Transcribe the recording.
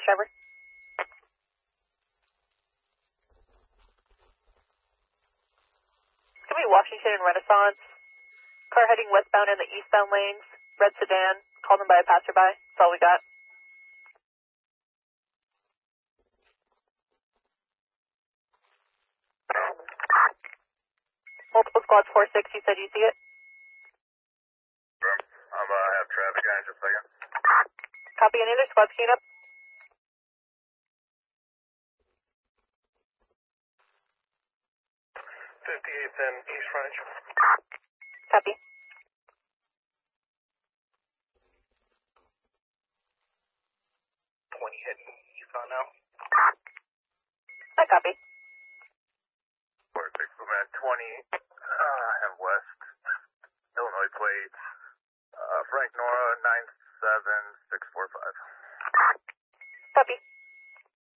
driver. Can we Washington and Renaissance? Car heading westbound in the eastbound lanes. Red sedan. Called in by a passerby. That's all we got. Multiple squads 4-6. You said you see it? I'm have traffic on just a second. Copy. Any other squads queuing up? In East Frontage. Copy. 20 heading eastbound now. I copy. 46, moving at 20, and west. Illinois plates. Frank Nora 97645.